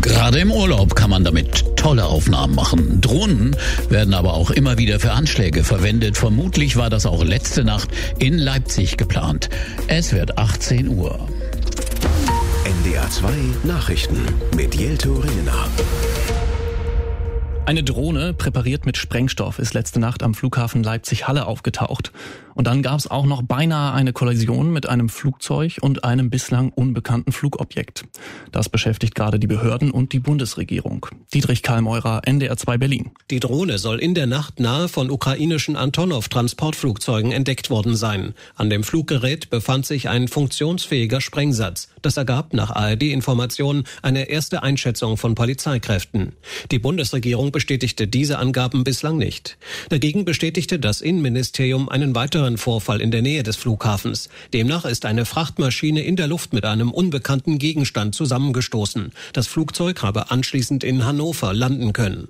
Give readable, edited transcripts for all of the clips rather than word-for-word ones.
Gerade im Urlaub kann man damit tolle Aufnahmen machen. Drohnen werden aber auch immer wieder für Anschläge verwendet. Vermutlich war das auch letzte Nacht in Leipzig geplant. Es wird 18 Uhr. NDR 2 Nachrichten mit Jelto Ringener. Eine Drohne, präpariert mit Sprengstoff, ist letzte Nacht am Flughafen Leipzig-Halle aufgetaucht. Und dann gab es auch noch beinahe eine Kollision mit einem Flugzeug und einem bislang unbekannten Flugobjekt. Das beschäftigt gerade die Behörden und die Bundesregierung. Dietrich Kallmeurer, NDR 2 Berlin. Die Drohne soll in der Nacht nahe von ukrainischen Antonov-Transportflugzeugen entdeckt worden sein. An dem Fluggerät befand sich ein funktionsfähiger Sprengsatz. Das ergab nach ARD-Informationen eine erste Einschätzung von Polizeikräften. Die Bundesregierung bestätigte diese Angaben bislang nicht. Dagegen bestätigte das Innenministerium einen weiteren Vorfall in der Nähe des Flughafens. Demnach ist eine Frachtmaschine in der Luft mit einem unbekannten Gegenstand zusammengestoßen. Das Flugzeug habe anschließend in Hannover landen können.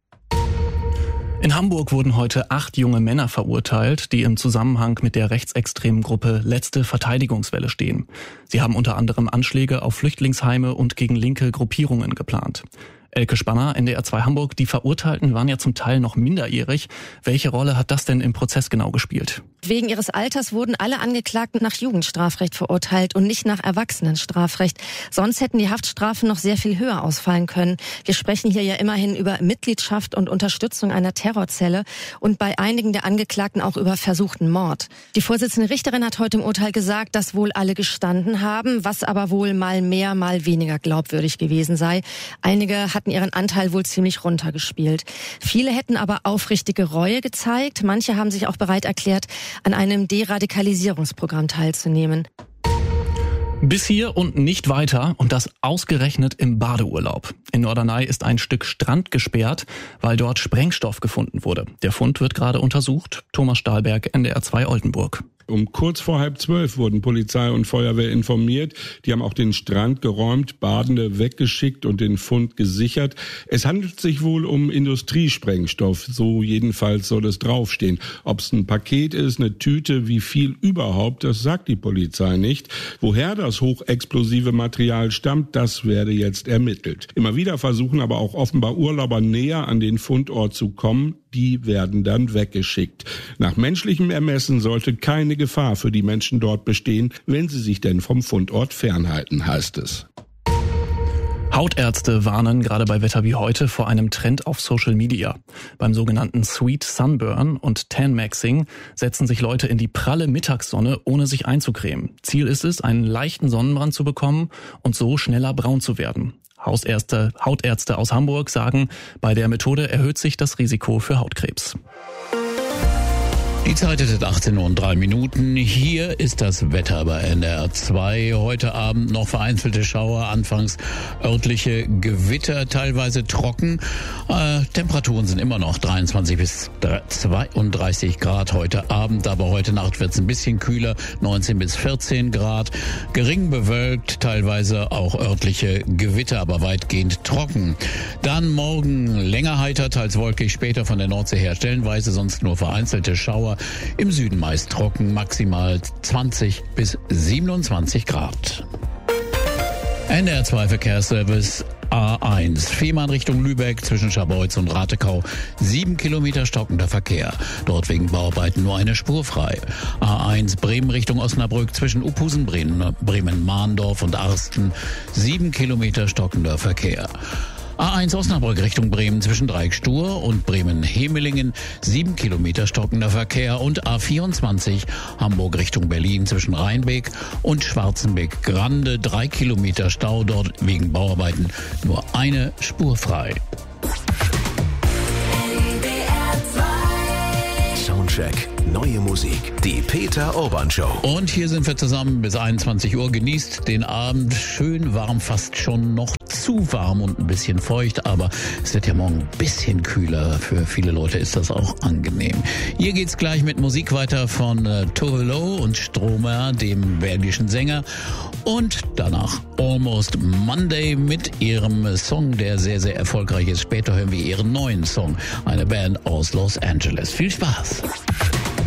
In Hamburg wurden heute 8 junge Männer verurteilt, die im Zusammenhang mit der rechtsextremen Gruppe Letzte Verteidigungswelle stehen. Sie haben unter anderem Anschläge auf Flüchtlingsheime und gegen linke Gruppierungen geplant. Elke Spanner, NDR 2 Hamburg, die Verurteilten waren ja zum Teil noch minderjährig. Welche Rolle hat das denn im Prozess genau gespielt? Wegen ihres Alters wurden alle Angeklagten nach Jugendstrafrecht verurteilt und nicht nach Erwachsenenstrafrecht. Sonst hätten die Haftstrafen noch sehr viel höher ausfallen können. Wir sprechen hier ja immerhin über Mitgliedschaft und Unterstützung einer Terrorzelle und bei einigen der Angeklagten auch über versuchten Mord. Die Vorsitzende Richterin hat heute im Urteil gesagt, dass wohl alle gestanden haben, was aber wohl mal mehr, mal weniger glaubwürdig gewesen sei. Einige hatten ihren Anteil wohl ziemlich runtergespielt. Viele hätten aber aufrichtige Reue gezeigt. Manche haben sich auch bereit erklärt, an einem Deradikalisierungsprogramm teilzunehmen. Bis hier und nicht weiter, und das ausgerechnet im Badeurlaub. In Norderney ist ein Stück Strand gesperrt, weil dort Sprengstoff gefunden wurde. Der Fund wird gerade untersucht. Thomas Stahlberg, NDR 2 Oldenburg. Um kurz vor 11:30 wurden Polizei und Feuerwehr informiert. Die haben auch den Strand geräumt, Badende weggeschickt und den Fund gesichert. Es handelt sich wohl um Industriesprengstoff, so jedenfalls soll es draufstehen. Ob es ein Paket ist, eine Tüte, wie viel überhaupt, das sagt die Polizei nicht. Woher das hochexplosive Material stammt, das werde jetzt ermittelt. Immer wieder versuchen aber auch offenbar Urlauber näher an den Fundort zu kommen. Die werden dann weggeschickt. Nach menschlichem Ermessen sollte keine Gefahr für die Menschen dort bestehen, wenn sie sich denn vom Fundort fernhalten, heißt es. Hautärzte warnen gerade bei Wetter wie heute vor einem Trend auf Social Media. Beim sogenannten Sweet Sunburn und Tan-Maxing setzen sich Leute in die pralle Mittagssonne, ohne sich einzucremen. Ziel ist es, einen leichten Sonnenbrand zu bekommen und so schneller braun zu werden. Hautärzte aus Hamburg sagen, bei der Methode erhöht sich das Risiko für Hautkrebs. Die Zeit ist 18:03. Hier ist das Wetter bei NDR 2. Heute Abend noch vereinzelte Schauer, anfangs örtliche Gewitter, teilweise trocken. Temperaturen sind immer noch 23 bis 32 Grad heute Abend, aber heute Nacht wird es ein bisschen kühler, 19 bis 14 Grad. Gering bewölkt, teilweise auch örtliche Gewitter, aber weitgehend trocken. Dann morgen länger heiter, teils wolkig, später von der Nordsee her stellenweise, sonst nur vereinzelte Schauer. Im Süden meist trocken, maximal 20 bis 27 Grad. NDR 2 Verkehrsservice A1. Fehmarn Richtung Lübeck zwischen Scharbeutz und Ratekau. 7 Kilometer stockender Verkehr. Dort wegen Bauarbeiten nur eine Spur frei. A1 Bremen Richtung Osnabrück zwischen Uphusen, Bremen-Mahndorf und Arsten. 7 Kilometer stockender Verkehr. A1 Osnabrück Richtung Bremen zwischen Dreieckstur und Bremen-Hemelingen, 7 Kilometer stockender Verkehr, und A24 Hamburg Richtung Berlin zwischen Rheinbeck und Schwarzenbeck-Grande, 3 Kilometer Stau, dort wegen Bauarbeiten nur eine Spur frei. Soundcheck. Neue Musik. Die Peter Urban Show. Und hier sind wir zusammen bis 21 Uhr. Genießt den Abend. Schön warm, fast schon noch zu warm und ein bisschen feucht. Aber es wird ja morgen ein bisschen kühler. Für viele Leute ist das auch angenehm. Hier geht's gleich mit Musik weiter von Tove Lo und Stromer, dem belgischen Sänger. Und danach Almost Monday mit ihrem Song, der sehr, sehr erfolgreich ist. Später hören wir ihren neuen Song. Eine Band aus Los Angeles. Viel Spaß.